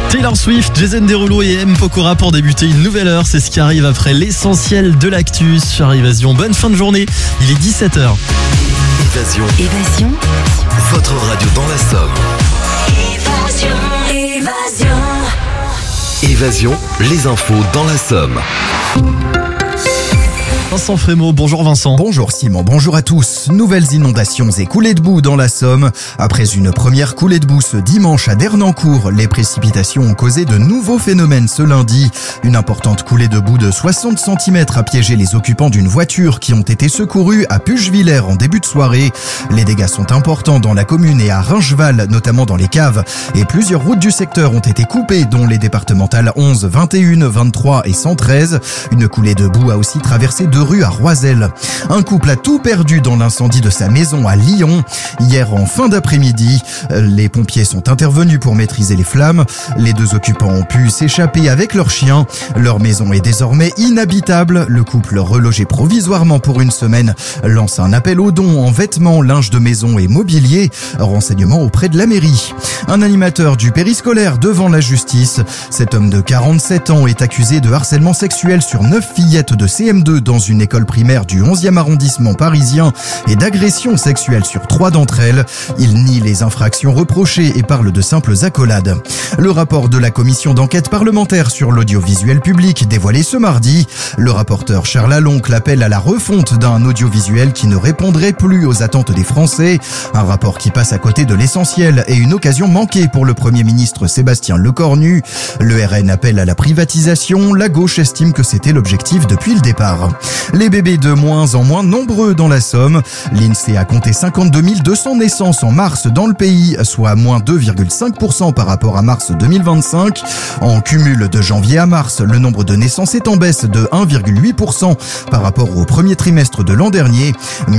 Taylor Swift, Jason Derulo et M. Pokora pour débuter une nouvelle heure. C'est ce qui arrive après l'essentiel de l'actu sur Évasion. Bonne fin de journée, il est 17h. Évasion. Votre radio dans la Somme. Évasion, les infos dans la Somme. Vincent Frémaux, bonjour Vincent. Bonjour Simon, bonjour à tous. Nouvelles inondations et coulées de boue dans la Somme. Après une première coulée de boue ce dimanche à Dernancourt, les précipitations ont causé de nouveaux phénomènes ce lundi. Une importante coulée de boue de 60 cm a piégé les occupants d'une voiture qui ont été secourus à Puchevillers en début de soirée. Les dégâts sont importants dans la commune et à Rincheval, notamment dans les caves. Et plusieurs routes du secteur ont été coupées, dont les départementales 11, 21, 23 et 113. Une coulée de boue a aussi traversé deux rues à Roiselle. Un couple a tout perdu dans l'incendie de sa maison à Lyon. Hier en fin d'après-midi, les pompiers sont intervenus pour maîtriser les flammes. Les deux occupants ont pu s'échapper avec leur chien. Leur maison est désormais inhabitable. Le couple, relogé provisoirement pour une semaine, lance un appel aux dons en vêtements, linge de maison et mobilier. Renseignements auprès de la mairie. Un animateur du périscolaire devant la justice. Cet homme de 47 ans est accusé de harcèlement sexuel sur 9 fillettes de CM2 dans une école primaire du 11e arrondissement parisien et d'agression sexuelle sur 3 d'entre elles. Il nie les infractions reprochées et parle de simples accolades. Le rapport de la commission d'enquête parlementaire sur l'audiovisuel public dévoilé ce mardi. Le rapporteur Charles Aloncle appelle à la refonte d'un audiovisuel qui ne répondrait plus aux attentes des Français. Un rapport qui passe à côté de l'essentiel et une occasion manquée pour le Premier ministre Sébastien Lecornu. Le RN appelle à la privatisation. La gauche estime que c'était l'objectif depuis le départ. Les bébés de moins en moins nombreux dans la Somme. L'INSEE a compté 52 200 naissances en mars dans le pays, soit moins 2,5% par rapport à mars 2025. En cumul de janvier à mars, le nombre de naissances est en baisse de 1,8% par rapport au premier trimestre de l'an dernier.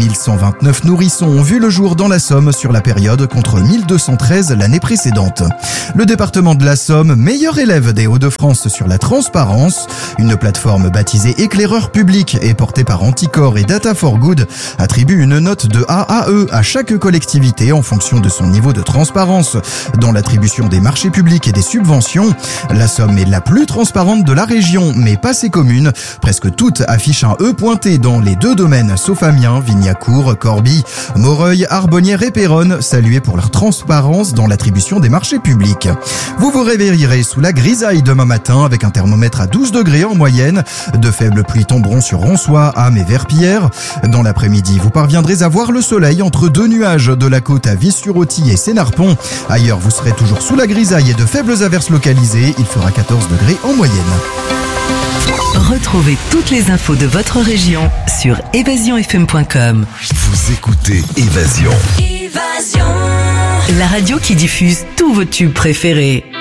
1129 nourrissons ont vu le jour dans la Somme sur la période contre 1213 l'année précédente. Le département de la Somme, meilleur élève des Hauts-de-France sur la transparence. Une plateforme baptisée Éclaireur Public et portée par Anticor et Data for Good attribue une note de A à E à chaque collectivité en fonction de son niveau de transparence dans l'attribution des marchés publics et des subventions. La Somme est la plus transparente de la région, mais pas ses communes. Presque toutes affichent un E pointé dans les deux domaines, sauf Amiens, Vignacourt, Corbie, Moreuil, Arbonnières et Péronne, salués pour leur transparence dans l'attribution des marchés publics. Vous vous réveillerez sous la grisaille demain matin avec un thermomètre à 12 degrés en moyenne. De faibles pluies tomberont sur Ronsois, Ham et Verpillière. Dans l'après-midi, vous parviendrez à voir le soleil entre deux nuages de la côte à Vis-sur-Authie et Sénarpont. Ailleurs, vous serez toujours sous la grisaille et de faibles averses localisées. Il fera 14 degrés en moyenne. Retrouvez toutes les infos de votre région sur évasionfm.com. Vous écoutez Évasion. La radio qui diffuse tous vos tubes préférés.